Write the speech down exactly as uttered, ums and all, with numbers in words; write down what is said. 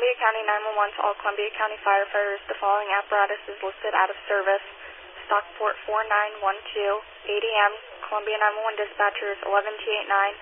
Columbia County nine one one to all Columbia County firefighters. The following apparatus is listed out of service. Stockport four nine one two, eight A M, Columbia nine one one dispatchers, eleven T eighty-nine.